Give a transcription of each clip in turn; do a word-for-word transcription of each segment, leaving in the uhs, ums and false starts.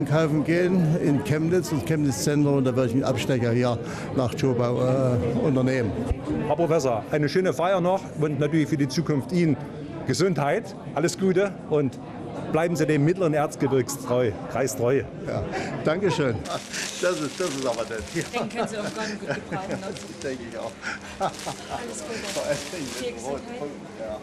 Einkaufen gehen in Chemnitz, das Chemnitz-Zentrum, und da werde ich einen Abstecher hier nach Zschopau äh, unternehmen. Herr Professor, eine schöne Feier noch und natürlich für die Zukunft Ihnen Gesundheit, alles Gute und bleiben Sie dem mittleren Erzgebirgstreu, Kreis treu. Ja, Dankeschön. Das ist, das ist aber nett. Ja. Den können Sie auch gar nicht gut gebrauchen. Also. Das denke ich auch. Alles Gute. Viel Gesundheit. Ja.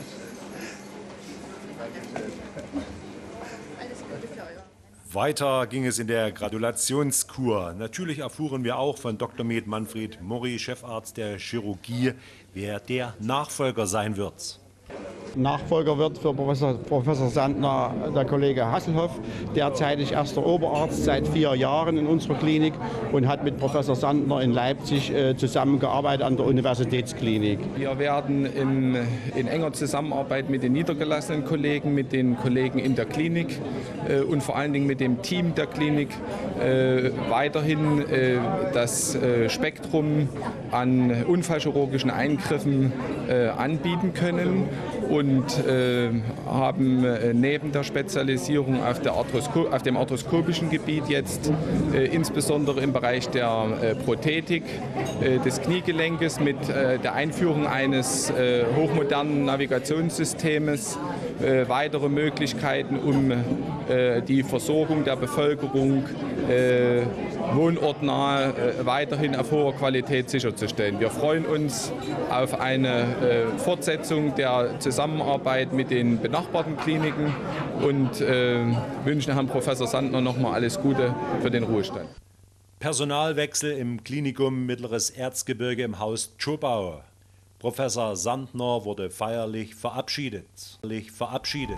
Dankeschön. Alles Gute für euch. Weiter ging es in der Gratulationskur. Natürlich erfuhren wir auch von Doktor Med Manfred Murry, Chefarzt der Chirurgie, wer der Nachfolger sein wird. Nachfolger wird für Professor, Professor Sandner der Kollege Hasselhoff, derzeitig erster Oberarzt seit vier Jahren in unserer Klinik und hat mit Professor Sandner in Leipzig äh, zusammengearbeitet an der Universitätsklinik. Wir werden in, in enger Zusammenarbeit mit den niedergelassenen Kollegen, mit den Kollegen in der Klinik äh, und vor allen Dingen mit dem Team der Klinik äh, weiterhin äh, das äh, Spektrum an unfallchirurgischen Eingriffen äh, anbieten können. Und äh, haben äh, neben der Spezialisierung auf, der Arthrosko auf dem arthroskopischen Gebiet jetzt äh, insbesondere im Bereich der äh, Prothetik äh, des Kniegelenkes mit äh, der Einführung eines äh, hochmodernen Navigationssystems äh, weitere Möglichkeiten, um äh, die Versorgung der Bevölkerung äh, wohnortnah äh, weiterhin auf hoher Qualität sicherzustellen. Wir freuen uns auf eine äh, Fortsetzung der Zusammenarbeit mit den benachbarten Kliniken und äh, wünschen Herrn Professor Sandner nochmal alles Gute für den Ruhestand. Personalwechsel im Klinikum Mittleres Erzgebirge im Haus Zschopau. Professor Sandner wurde feierlich verabschiedet. verabschiedet.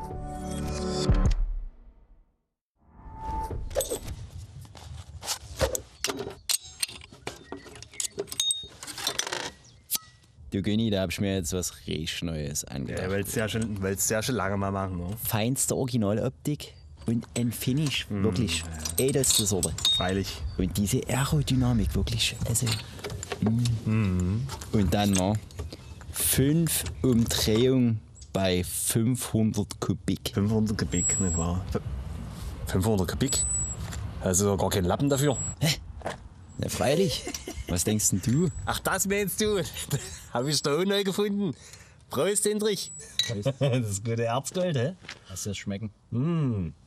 Du Günni, da hab ich mir jetzt was richtig Neues angedacht. Ja, willst du ja schon, willst du ja schon lange mal machen, ne? Feinste Originaloptik und ein Finish, mm. wirklich edelste Sorte. Freilich. Und diese Aerodynamik, wirklich, also. Mm. Mm. Und dann noch fünf Umdrehungen bei fünfhundert Kubik. fünfhundert Kubik, nicht wahr? fünfhundert Kubik? Also gar keinen Lappen dafür. Hä? Ja, freilich. Was denkst denn du? Ach, das meinst du? Hab ich da auch neu gefunden. Prost, Hendrich. Das ist gute Erzgold, hä? Lass das schmecken. Mm.